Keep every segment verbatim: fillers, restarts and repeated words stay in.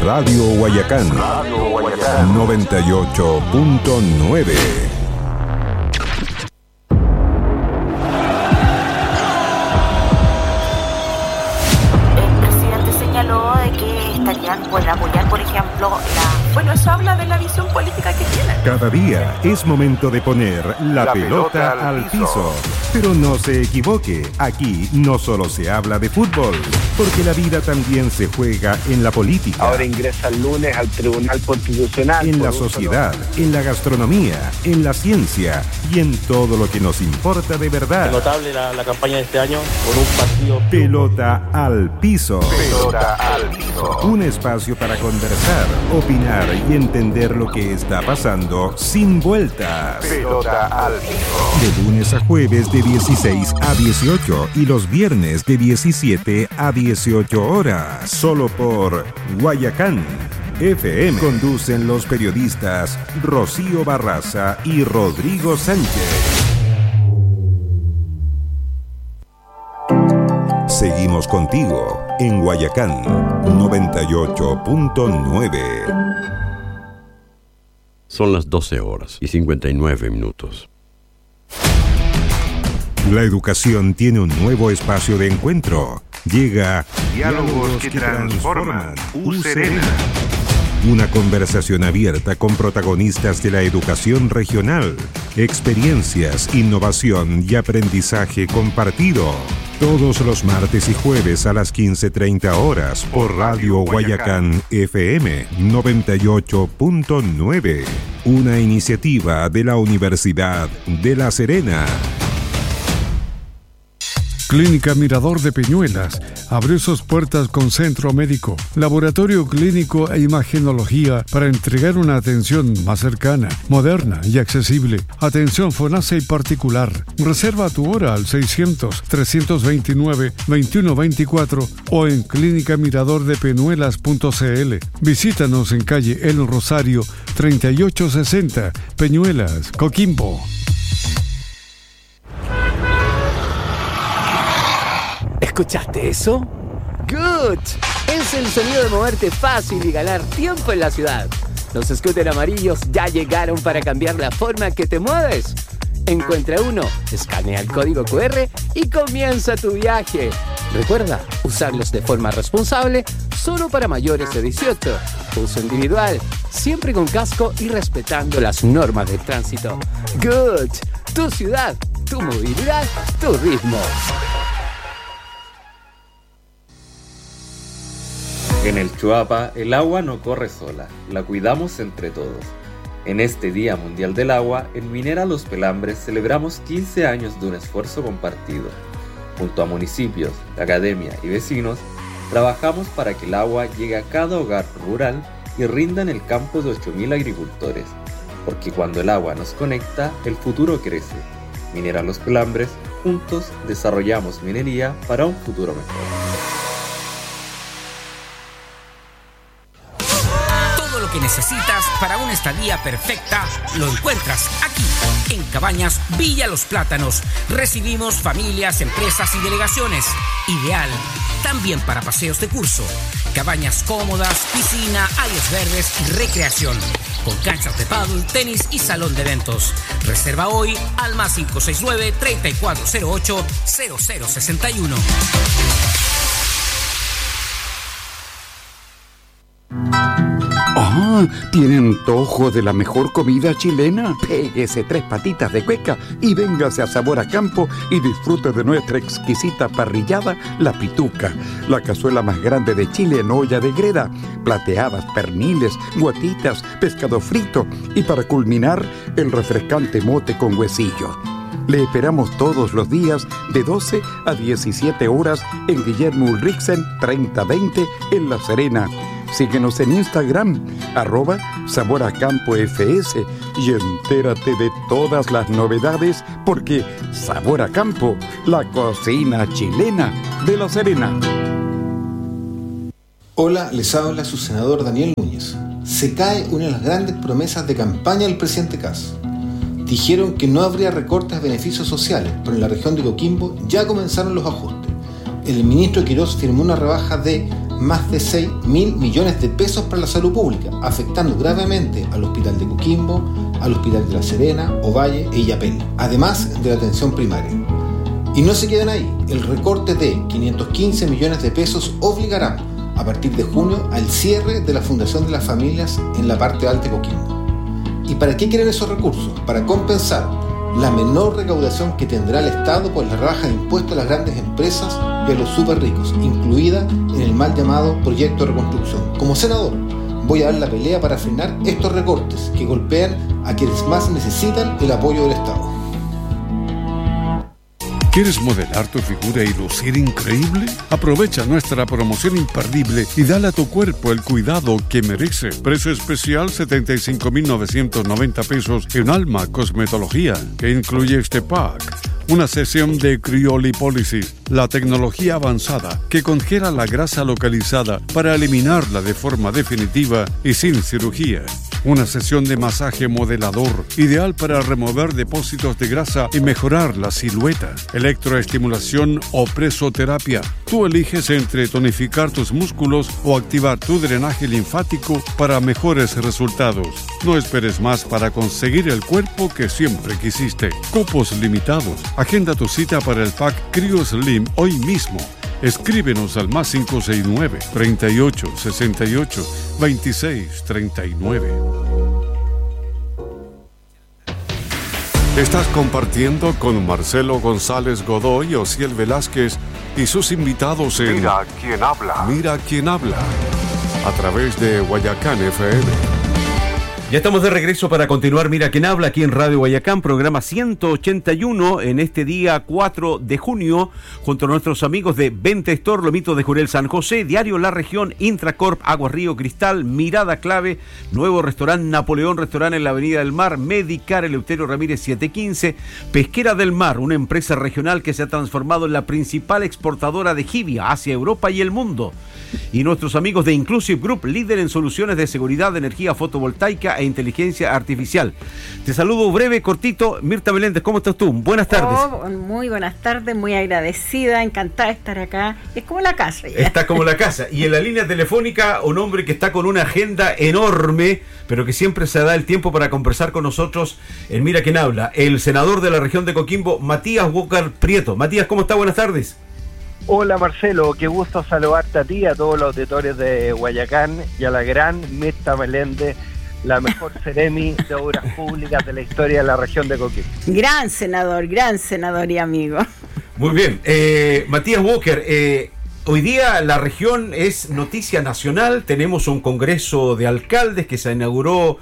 Radio Guayacán, Radio Guayacán. noventa y ocho punto nueve. Pueden apoyar, por ejemplo, la... Bueno, eso habla de la visión política que tienen. Cada día es momento de poner la, la pelota, pelota al piso. piso. Pero no se equivoque, aquí no solo se habla de fútbol, porque la vida también se juega en la política. Ahora ingresa el lunes al Tribunal Constitucional. En la sociedad, en la gastronomía, en la ciencia y en todo lo que nos importa de verdad. Es notable la, la campaña de este año con un partido... Pelota al piso. Pelota al piso. Un espacio para conversar, opinar y entender lo que está pasando sin vueltas. Pelota al piso. De lunes a jueves de dieciséis a dieciocho y los viernes de diecisiete a dieciocho horas. Solo por Guayacán F M. Conducen los periodistas Rocío Barraza y Rodrigo Sánchez. Seguimos contigo en Guayacán noventa y ocho punto nueve. Son las doce horas y cincuenta y nueve minutos. La educación tiene un nuevo espacio de encuentro. Llega Diálogos, Diálogos que, que transforman. U Serena. Una conversación abierta con protagonistas de la educación regional, experiencias, innovación y aprendizaje compartido. Todos los martes y jueves a las quince treinta horas por Radio Guayacán F M noventa y ocho punto nueve. Una iniciativa de la Universidad de La Serena. Clínica Mirador de Peñuelas abrió sus puertas con centro médico, laboratorio clínico e imagenología para entregar una atención más cercana, moderna y accesible. Atención FONASA y particular. Reserva tu hora al seiscientos, trescientos veintinueve, veintiuno veinticuatro o en clínica mirador de peñuelas punto c l. Visítanos en calle El Rosario treinta y ocho sesenta, Peñuelas, Coquimbo. ¿Escuchaste eso? ¡Good! Es el sonido de moverte fácil y ganar tiempo en la ciudad. Los scooters amarillos ya llegaron para cambiar la forma que te mueves. Encuentra uno, escanea el código cu erre y comienza tu viaje. Recuerda, usarlos de forma responsable, solo para mayores de dieciocho. Uso individual, siempre con casco y respetando las normas del tránsito. Good. Tu ciudad, tu movilidad, tu ritmo. En el Chuapa, el agua no corre sola, la cuidamos entre todos. En este Día Mundial del Agua, en Minera Los Pelambres celebramos quince años de un esfuerzo compartido. Junto a municipios, la academia y vecinos, trabajamos para que el agua llegue a cada hogar rural y rinda en el campo de ocho mil agricultores. Porque cuando el agua nos conecta, el futuro crece. Minera Los Pelambres, juntos desarrollamos minería para un futuro mejor. Que necesitas para una estadía perfecta lo encuentras aquí en Cabañas Villa Los Plátanos. Recibimos familias, empresas y delegaciones, ideal también para paseos de curso, cabañas cómodas, piscina, áreas verdes y recreación, con canchas de pádel, tenis y salón de eventos. Reserva hoy al más cinco seis nueve, treinta y cuatro cero ocho, cero cero sesenta y uno. Ah, ¿tiene antojo de la mejor comida chilena? Péguese tres patitas de cueca y véngase a Sabor a Campo y disfrute de nuestra exquisita parrillada, La Pituca, la cazuela más grande de Chile en olla de greda, plateadas, perniles, guatitas, pescado frito y para culminar, el refrescante mote con huesillo. Le esperamos todos los días de doce a diecisiete horas en Guillermo Ulrichsen treinta veinte en La Serena. Síguenos en Instagram, arroba Sabor a Campo F S y entérate de todas las novedades porque Sabor a Campo, la cocina chilena de La Serena. Hola, les habla su senador Daniel Núñez. Se cae una de las grandes promesas de campaña del presidente Kast. Dijeron que no habría recortes de beneficios sociales, pero en la región de Coquimbo ya comenzaron los ajustes. El ministro Quirós firmó una rebaja de más de seis mil millones de pesos para la salud pública, afectando gravemente al Hospital de Coquimbo, al Hospital de La Serena, Ovalle e Illapel, además de la atención primaria. Y no se quedan ahí, el recorte de quinientos quince millones de pesos obligará a partir de junio al cierre de la Fundación de las Familias en la parte alta de Coquimbo. ¿Y para qué quieren esos recursos? Para compensar la menor recaudación que tendrá el Estado por la rebaja de impuestos a las grandes empresas y a los súper ricos, incluida en el mal llamado proyecto de reconstrucción. Como senador, voy a dar la pelea para frenar estos recortes que golpean a quienes más necesitan el apoyo del Estado. ¿Quieres modelar tu figura y lucir increíble? Aprovecha nuestra promoción imperdible y dale a tu cuerpo el cuidado que merece. Precio especial setenta y cinco mil novecientos noventa pesos en Alma Cosmetología, que incluye este pack. Una sesión de criolipólisis, la tecnología avanzada que congela la grasa localizada para eliminarla de forma definitiva y sin cirugía. Una sesión de masaje modelador, ideal para remover depósitos de grasa y mejorar la silueta. Electroestimulación o presoterapia. Tú eliges entre tonificar tus músculos o activar tu drenaje linfático para mejores resultados. No esperes más para conseguir el cuerpo que siempre quisiste. Cupos limitados. Agenda tu cita para el pack Cryo Slim hoy mismo. Escríbenos al más cinco seis nueve, treinta y ocho, sesenta y ocho, veintiséis, treinta y nueve. Estás compartiendo con Marcelo González Godoy, Osiel Velázquez y sus invitados en Mira quién habla. Mira quién habla, a través de Guayacán F M. Ya estamos de regreso para continuar Mira quién habla aquí en Radio Guayacán, programa ciento ochenta y uno en este día cuatro de junio, junto a nuestros amigos de Venta Store, Lomito de Jurel San José, Diario La Región, Intracorp, Agua Río Cristal, Mirada Clave, Nuevo Restaurante Napoleón, restaurante en la Avenida del Mar, Medicar, Eleuterio Ramírez setecientos quince, Pesquera del Mar, una empresa regional que se ha transformado en la principal exportadora de jibia hacia Europa y el mundo. Y nuestros amigos de Inclusive Group, líder en soluciones de seguridad de energía fotovoltaica e inteligencia artificial. Te saludo breve, cortito. Mirta Meléndez, ¿cómo estás tú? Buenas tardes. Oh, muy buenas tardes, muy agradecida, encantada de estar acá. Es como la casa ya. Está como la casa. Y en la línea telefónica, un hombre que está con una agenda enorme, pero que siempre se da el tiempo para conversar con nosotros en Mira quién habla, el senador de la región de Coquimbo, Matías Walker Prieto. Matías, ¿cómo está? Buenas tardes. Hola Marcelo, qué gusto saludarte a ti, a todos los auditores de Guayacán y a la gran Mirta Meléndez, la mejor seremi de obras públicas de la historia de la región de Coquimbo. Gran senador, gran senador y amigo. Muy bien, eh, Matías Walker, eh, hoy día la región es noticia nacional, tenemos un congreso de alcaldes que se inauguró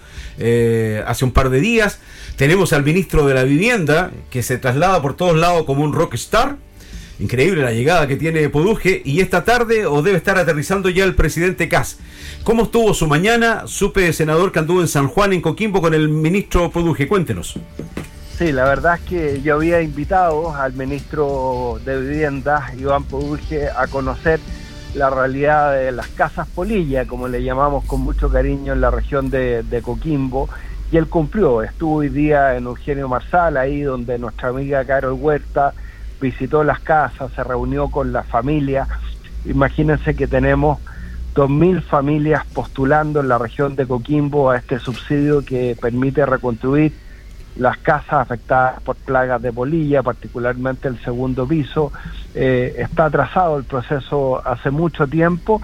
eh, hace un par de días, tenemos al ministro de la Vivienda que se traslada por todos lados como un rockstar. Increíble la llegada que tiene Poduje, y esta tarde o debe estar aterrizando ya el presidente Kast. ¿Cómo estuvo su mañana? Supe, senador, que anduvo en San Juan, en Coquimbo, con el ministro Poduje. Cuéntenos. Sí, la verdad es que yo había invitado al ministro de Vivienda, Iván Poduje, a conocer la realidad de las casas polilla, como le llamamos con mucho cariño en la región de, de Coquimbo, y él cumplió. Estuvo hoy día en Eugenio Marsal, ahí donde nuestra amiga Carol Huerta visitó las casas, se reunió con la familia. Imagínense que tenemos dos mil familias postulando en la región de Coquimbo a este subsidio que permite reconstruir las casas afectadas por plagas de polilla, particularmente el segundo piso. Eh, está atrasado el proceso hace mucho tiempo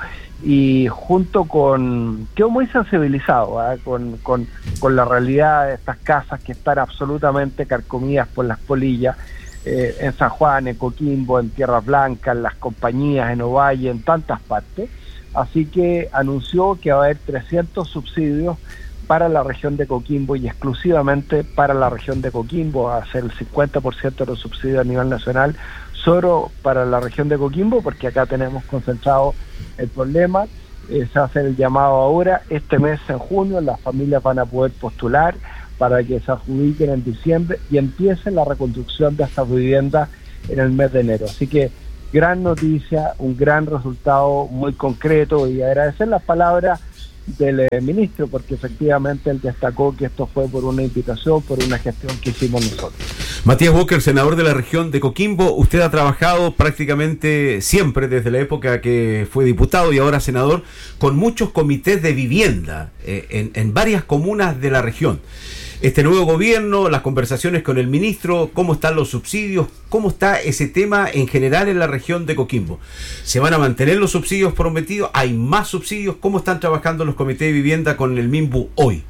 y junto con... quedó muy sensibilizado ¿eh? con, con, con la realidad de estas casas que están absolutamente carcomidas por las polillas. Eh, en San Juan, en Coquimbo, en Tierras Blancas, en las compañías, en Ovalle, en tantas partes. Así que anunció que va a haber trescientos subsidios para la región de Coquimbo y exclusivamente para la región de Coquimbo, va a ser el cincuenta por ciento de los subsidios a nivel nacional, solo para la región de Coquimbo, porque acá tenemos concentrado el problema. Eh, se va a hacer el llamado ahora, este mes en junio, las familias van a poder postular para que se adjudiquen en diciembre y empiece la reconstrucción de estas viviendas en el mes de enero. Así que gran noticia, un gran resultado muy concreto, y agradecer las palabras del eh, ministro, porque efectivamente él destacó que esto fue por una invitación, por una gestión que hicimos nosotros. Matías Walker, senador de la región de Coquimbo, usted ha trabajado prácticamente siempre desde la época que fue diputado y ahora senador con muchos comités de vivienda eh, en, en varias comunas de la región. Este nuevo gobierno, las conversaciones con el ministro, cómo están los subsidios, cómo está ese tema en general en la región de Coquimbo. ¿Se van a mantener los subsidios prometidos? ¿Hay más subsidios? ¿Cómo están trabajando los comités de vivienda con el MIMBU hoy?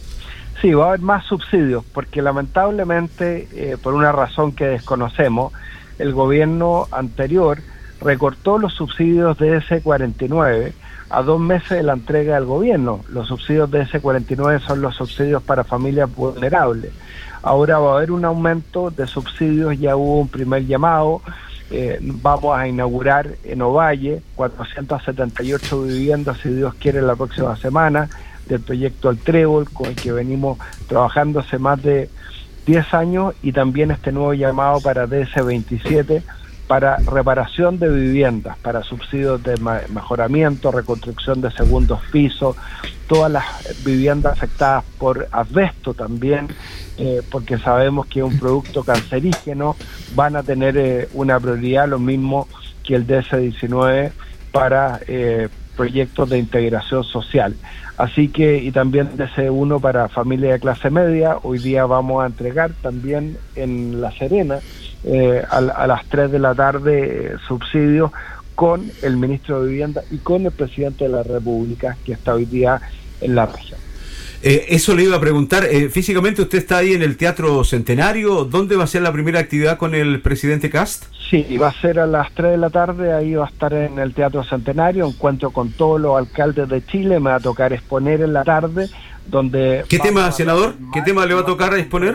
Sí, va a haber más subsidios, porque lamentablemente, eh, por una razón que desconocemos, el gobierno anterior recortó los subsidios de ese cuarenta y nueve a dos meses de la entrega del gobierno. Los subsidios de ese cuarenta y nueve son los subsidios para familias vulnerables. Ahora va a haber un aumento de subsidios, ya hubo un primer llamado, eh, vamos a inaugurar en Ovalle cuatrocientas setenta y ocho viviendas, si Dios quiere, la próxima semana, del proyecto El Trébol, con el que venimos trabajando hace más de diez años, y también este nuevo llamado para D S veintisiete, para reparación de viviendas, para subsidios de mejoramiento, reconstrucción de segundos pisos, todas las viviendas afectadas por asbesto también, eh, porque sabemos que es un producto cancerígeno, van a tener eh, una prioridad, lo mismo que el D S diecinueve para eh, proyectos de integración social. Así que, y también D S uno para familias de clase media. Hoy día vamos a entregar también en La Serena, Eh, a, a las tres de la tarde, eh, subsidios con el ministro de Vivienda y con el presidente de la República, que está hoy día en la región. Eh, eso le iba a preguntar, eh, físicamente usted está ahí en el Teatro Centenario, ¿dónde va a ser la primera actividad con el presidente Kast? Sí, va a ser a las tres de la tarde, ahí va a estar en el Teatro Centenario, encuentro con todos los alcaldes de Chile, me va a tocar exponer en la tarde, donde... ¿Qué tema, senador? ¿Qué tema le va a tocar a exponer?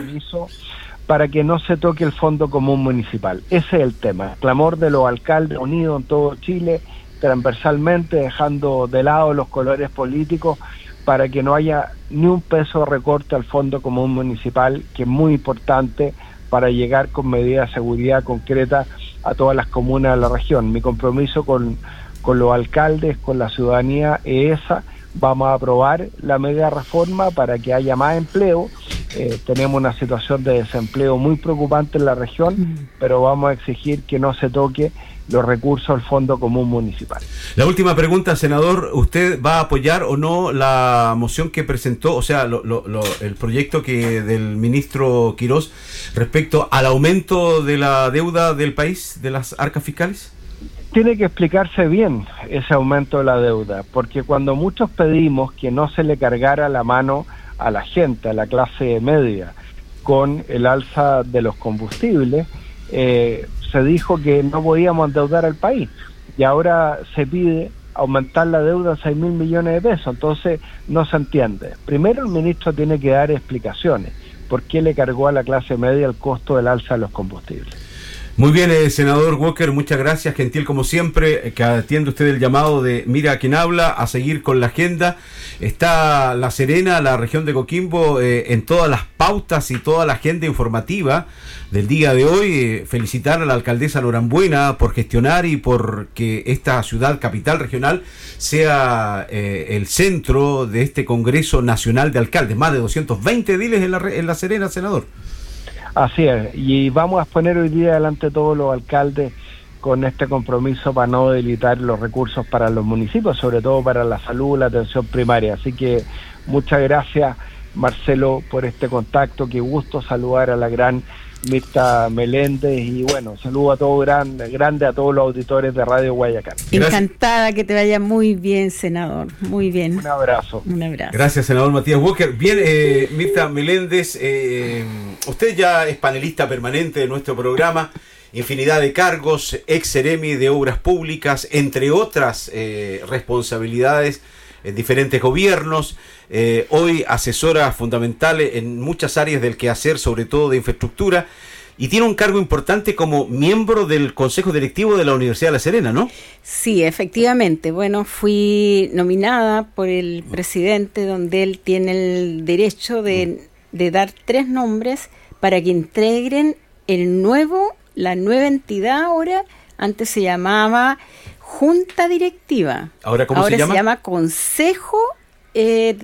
Para que no se toque el Fondo Común Municipal. Ese es el tema, el clamor de los alcaldes unidos en todo Chile, transversalmente, dejando de lado los colores políticos, para que no haya ni un peso de recorte al Fondo Común Municipal, que es muy importante para llegar con medidas de seguridad concretas a todas las comunas de la región. Mi compromiso con, con los alcaldes, con la ciudadanía, es esa. Vamos a aprobar la mega reforma para que haya más empleo. Eh, tenemos una situación de desempleo muy preocupante en la región, mm. pero vamos a exigir que no se toque los recursos del Fondo Común Municipal. La última pregunta, senador, ¿usted va a apoyar o no la moción que presentó, o sea, lo, lo, lo, el proyecto que del ministro Quirós respecto al aumento de la deuda del país, de las arcas fiscales? Tiene que explicarse bien ese aumento de la deuda, porque cuando muchos pedimos que no se le cargara la mano a la gente, a la clase media, con el alza de los combustibles, eh, se dijo que no podíamos endeudar al país, y ahora se pide aumentar la deuda a seis mil millones de pesos, entonces no se entiende. Primero el ministro tiene que dar explicaciones, por qué le cargó a la clase media el costo del alza de los combustibles. Muy bien, eh, senador Walker, muchas gracias, gentil como siempre, eh, que atiende usted el llamado de Mira a quien habla, a seguir con la agenda. Está La Serena, la región de Coquimbo, eh, en todas las pautas y toda la agenda informativa del día de hoy. Eh, felicitar a la alcaldesa Norambuena por gestionar y por que esta ciudad capital regional sea eh, el centro de este Congreso Nacional de Alcaldes. Más de doscientos veinte ediles en la, en la Serena, senador. Así es, y vamos a exponer hoy día delante de todos los alcaldes con este compromiso para no debilitar los recursos para los municipios, sobre todo para la salud, la atención primaria. Así que muchas gracias, Marcelo, por este contacto. Qué gusto saludar a la gran Mirta Meléndez, y bueno, saludo a todo grande, grande a todos los auditores de Radio Guayacán. Encantada, que te vaya muy bien, senador, muy bien. Un abrazo. Un abrazo. Gracias, senador Matías Walker. Bien, eh, Mirta Meléndez, eh, usted ya es panelista permanente de nuestro programa, infinidad de cargos, ex seremi de Obras Públicas, entre otras eh, responsabilidades en diferentes gobiernos. Eh, hoy asesora fundamental en muchas áreas del quehacer, sobre todo de infraestructura, y tiene un cargo importante como miembro del Consejo Directivo de la Universidad de La Serena, ¿no? Sí, efectivamente. Bueno, fui nominada por el presidente, donde él tiene el derecho de, de dar tres nombres para que integren el nuevo, la nueva entidad ahora. Antes se llamaba Junta Directiva. ¿Ahora cómo ahora se llama? se llama Consejo eh,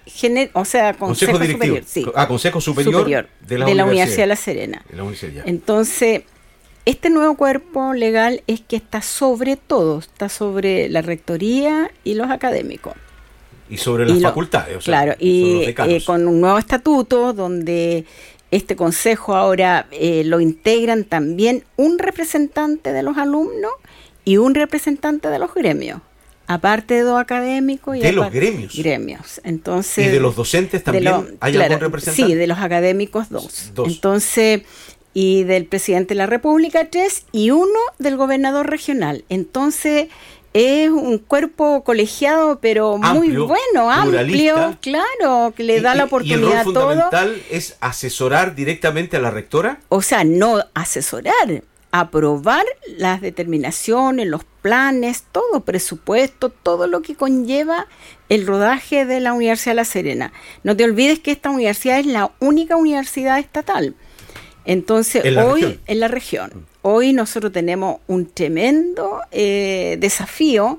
gener, o sea, Consejo, Consejo Superior, sí. Ah, Consejo Superior, Superior de la, de la Universidad. Universidad de La Serena. De la Universidad. Entonces, este nuevo cuerpo legal es que está sobre todo, está sobre la rectoría y los académicos. Y sobre las y lo, facultades, o sea, claro, y eh, con un nuevo estatuto donde este consejo ahora eh, lo integran también un representante de los alumnos y un representante de los gremios, aparte de dos académicos. Y de los aparte, gremios. gremios. Entonces, ¿Y de los docentes también lo, hay claro, algún representante? Sí, de los académicos dos. dos. Entonces, y del presidente de la República tres y uno del gobernador regional. Entonces, es un cuerpo colegiado, pero amplio, muy bueno, pluralista, amplio, claro, que le da y, la oportunidad y el rol a todo. fundamental es asesorar directamente a la rectora. O sea, no asesorar, aprobar las determinaciones, los planes, todo presupuesto, todo lo que conlleva el rodaje de la Universidad de La Serena. No te olvides que esta universidad es la única universidad estatal. Entonces, ¿En hoy región? en la región, hoy nosotros tenemos un tremendo eh, desafío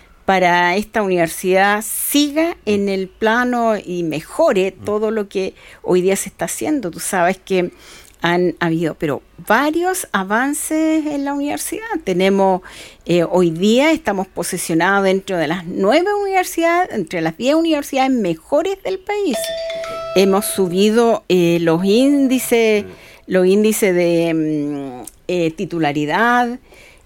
para esta universidad siga en el plano y mejore todo lo que hoy día se está haciendo. Tú sabes que han habido, pero varios avances en la universidad. Tenemos, eh, hoy día estamos posicionados dentro de las nueve universidades, entre las diez universidades mejores del país. Hemos subido eh, los índices, los índices de eh, titularidad.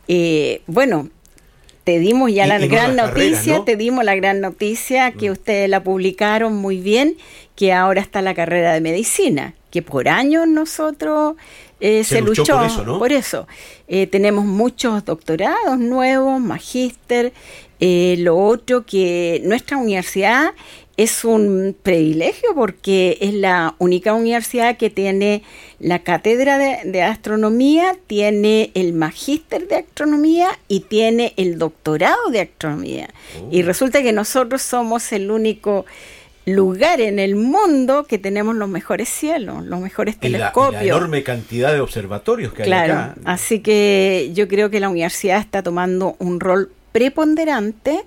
Eh, bueno, te dimos ya y, la y gran noticia, carreras, ¿no? te dimos la gran noticia que mm. ustedes la publicaron muy bien, que ahora está la carrera de medicina, que por años nosotros eh, se, se luchó, luchó por eso, ¿no? Por eso. Eh, tenemos muchos doctorados nuevos, magíster. Eh, lo otro que nuestra universidad es un privilegio porque es la única universidad que tiene la cátedra de, de astronomía, tiene el magíster de astronomía y tiene el doctorado de astronomía. Oh. Y resulta que nosotros somos el único lugar en el mundo que tenemos los mejores cielos, los mejores telescopios. Y la, y la enorme cantidad de observatorios que claro, hay acá. Así que yo creo que la universidad está tomando un rol preponderante,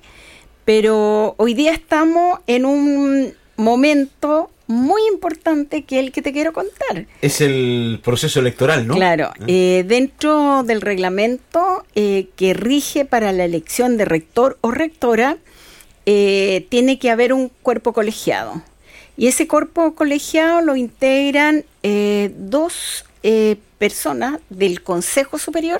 pero hoy día estamos en un momento muy importante que es el que te quiero contar. Es el proceso electoral, ¿no? Claro, eh, dentro del reglamento eh, que rige para la elección de rector o rectora, eh, tiene que haber un cuerpo colegiado. Y ese cuerpo colegiado lo integran eh, dos eh, personas del Consejo Superior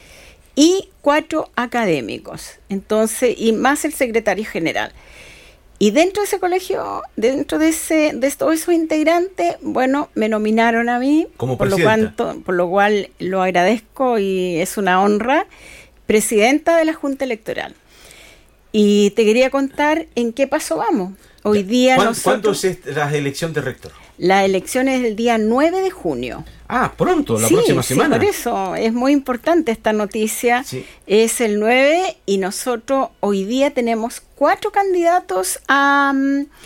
y cuatro académicos, entonces, y más el secretario general. Y dentro de ese colegio, dentro de ese de todos esos integrantes, bueno, me nominaron a mí, como por lo, cuanto, por lo cual lo agradezco y es una honra, presidenta de la Junta Electoral. Y te quería contar en qué paso vamos. Hoy día ¿Cuándo, nosotros... ¿Cuándo es la elección de rector? La elección es el día nueve de junio. Ah, pronto, la sí, próxima semana. Sí, por eso es muy importante esta noticia. Sí. Es el nueve y nosotros hoy día tenemos cuatro candidatos a,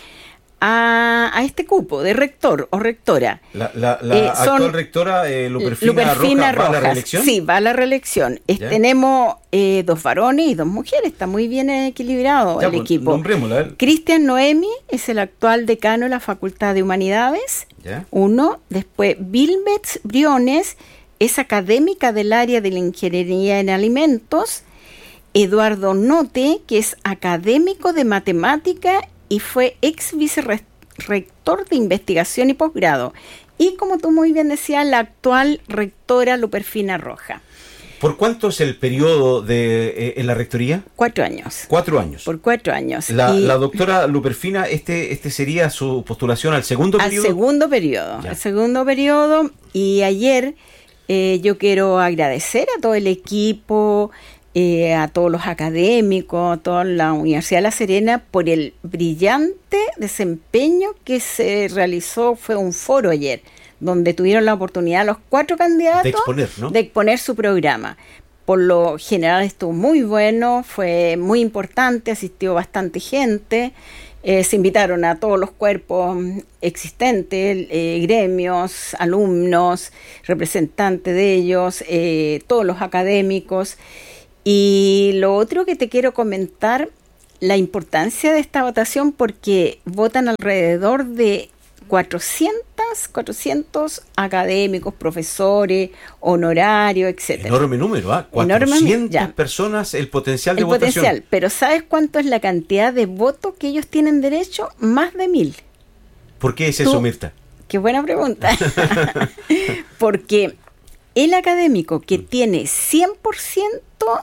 a, a este cupo de rector o rectora. La, la, la eh, actual rectora eh, Luperfina, Luperfina Rojas, ¿va Rojas, a la reelección? Sí, va a la reelección. Es, tenemos eh, dos varones y dos mujeres, está muy bien equilibrado ya, el pues, equipo. Nombrémosla. Cristian Noemi es el actual decano de la Facultad de Humanidades. ¿Ya? Uno, después Vilbets Briones es académica del área de la ingeniería en alimentos. Eduardo Note, que es académico de matemática y fue ex vicerrector de investigación y posgrado. Y como tú muy bien decías, la actual rectora Luperfina Rojas. ¿Por cuánto es el periodo de eh, en la rectoría? Cuatro años. Cuatro años. Por cuatro años. La, y, la doctora Luperfina, este, este sería su postulación al segundo periodo. Al segundo periodo. Ya. Al segundo periodo. Y ayer eh, yo quiero agradecer a todo el equipo, eh, a todos los académicos, a toda la Universidad de La Serena por el brillante desempeño que se realizó. Fue un foro ayer, donde tuvieron la oportunidad los cuatro candidatos de exponer, ¿no? de exponer su programa. Por lo general estuvo muy bueno, fue muy importante, asistió bastante gente, eh, se invitaron a todos los cuerpos existentes, eh, gremios, alumnos, representantes de ellos, eh, todos los académicos. Y lo otro que te quiero comentar, la importancia de esta votación porque votan alrededor de cuatrocientos, cuatrocientos académicos, profesores, honorarios, etcétera. Enorme número, ¿ah? cuatrocientas personas, el potencial de el votación. Potencial, pero ¿sabes cuánto es la cantidad de votos que ellos tienen derecho? Más de mil. ¿Por qué es Tú, eso, Mirta? Qué buena pregunta. Porque el académico que tiene cien por ciento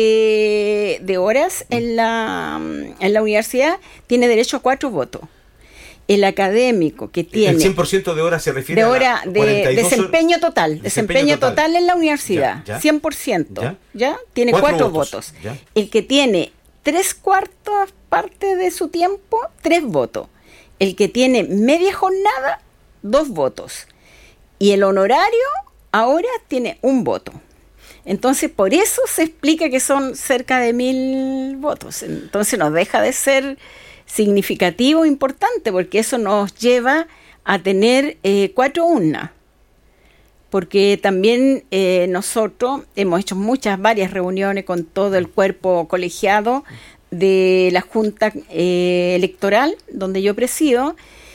de, de horas en la, en la universidad tiene derecho a cuatro votos. El académico que tiene... El cien por ciento de horas se refiere de a hora la de desempeño total, desempeño, desempeño total. total en la universidad, ya, ya. cien por ciento, ¿Ya? ¿ya? Tiene cuatro, cuatro votos. votos. El que tiene tres cuartas partes de su tiempo, tres votos. El que tiene media jornada, dos votos. Y el honorario ahora tiene un voto. Entonces, por eso se explica que son cerca de mil votos. Entonces, nos deja de ser significativo, importante, porque eso nos lleva a tener eh, cuatro urnas. Porque también eh, nosotros hemos hecho muchas, varias reuniones con todo el cuerpo colegiado de la Junta eh, Electoral, donde yo presido,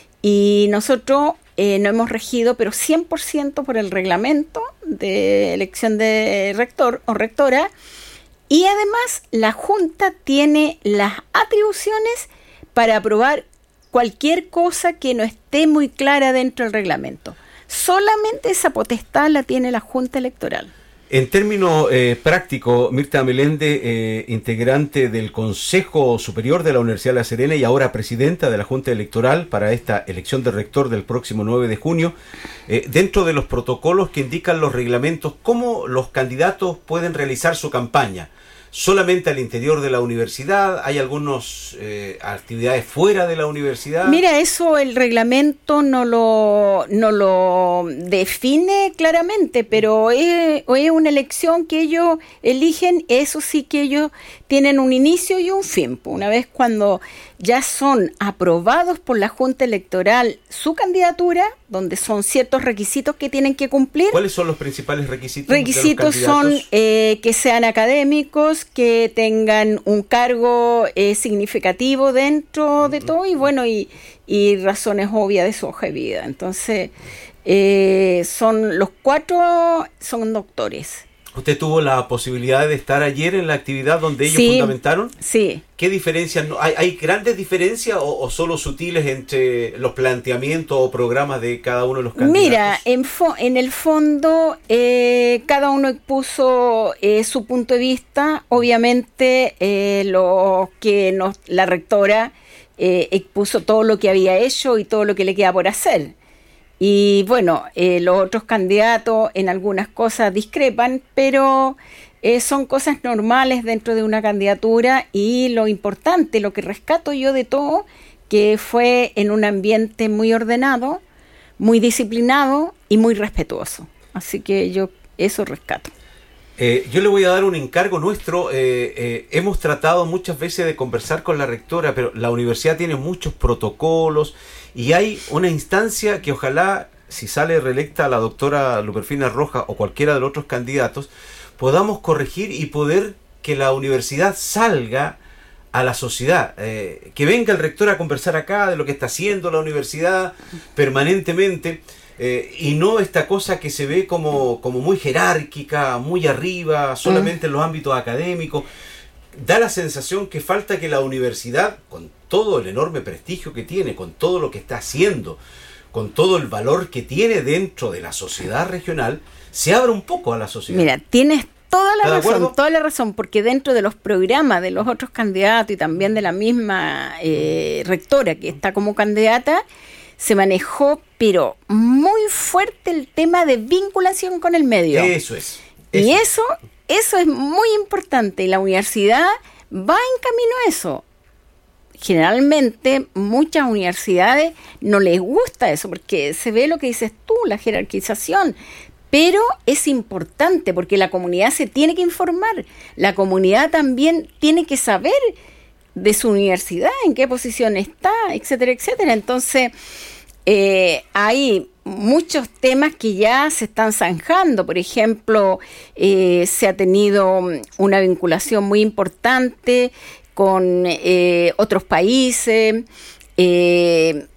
y nosotros eh, nos hemos regido, pero cien por ciento por el reglamento de elección de rector o rectora, y además la Junta tiene las atribuciones para aprobar cualquier cosa que no esté muy clara dentro del reglamento. Solamente esa potestad la tiene la Junta Electoral. En términos eh, prácticos, Mirta Melende, eh, integrante del Consejo Superior de la Universidad de La Serena y ahora presidenta de la Junta Electoral para esta elección de rector del próximo nueve de junio, eh, dentro de los protocolos que indican los reglamentos, ¿cómo los candidatos pueden realizar su campaña? ¿Solamente al interior de la universidad? ¿Hay algunas eh, actividades fuera de la universidad? Mira, eso el reglamento no lo, no lo define claramente, pero es, es una elección que ellos eligen, eso sí que ellos tienen un inicio y un fin. Una vez cuando ya son aprobados por la Junta Electoral su candidatura, donde son ciertos requisitos que tienen que cumplir. ¿Cuáles son los principales requisitos? Requisitos de los son eh, que sean académicos, que tengan un cargo eh, significativo dentro de todo y bueno, y, y razones obvias de su hoja de vida. Entonces, eh, son los cuatro son doctores. ¿Usted tuvo la posibilidad de estar ayer en la actividad donde ellos sí, fundamentaron? Sí. ¿Qué diferencias? ¿Hay, hay grandes diferencias o, o solo sutiles entre los planteamientos o programas de cada uno de los candidatos? Mira, en, fo- en el fondo eh, cada uno expuso eh, su punto de vista. Obviamente eh, lo que nos, la rectora eh, expuso todo lo que había hecho y todo lo que le queda por hacer. Y bueno, eh, los otros candidatos en algunas cosas discrepan, pero eh, son cosas normales dentro de una candidatura y lo importante, lo que rescato yo de todo, que fue en un ambiente muy ordenado, muy disciplinado y muy respetuoso. Así que yo eso rescato. Eh, yo le voy a dar un encargo nuestro. Eh, eh, hemos tratado muchas veces de conversar con la rectora, pero la universidad tiene muchos protocolos y hay una instancia que ojalá, si sale reelecta la doctora Luperfina Rojas o cualquiera de los otros candidatos, podamos corregir y poder que la universidad salga a la sociedad, eh, que venga el rector a conversar acá de lo que está haciendo la universidad permanentemente. Eh, y no esta cosa que se ve como, como muy jerárquica, muy arriba, solamente mm. en los ámbitos académicos. Da la sensación que falta que la universidad, con todo el enorme prestigio que tiene, con todo lo que está haciendo, con todo el valor que tiene dentro de la sociedad regional, se abra un poco a la sociedad. Mira, tienes toda la razón, toda la razón, porque dentro de los programas de los otros candidatos y también de la misma eh, rectora que está como candidata, se manejó, pero muy fuerte el tema de vinculación con el medio. Eso es. Eso. Y eso, eso es muy importante. Y la universidad va en camino a eso. Generalmente, muchas universidades no les gusta eso, porque se ve lo que dices tú, la jerarquización. Pero es importante, porque la comunidad se tiene que informar. La comunidad también tiene que saber de su universidad, en qué posición está, etcétera, etcétera. Entonces, eh, hay muchos temas que ya se están zanjando. Por ejemplo, eh, se ha tenido una vinculación muy importante con eh, otros países. Eh,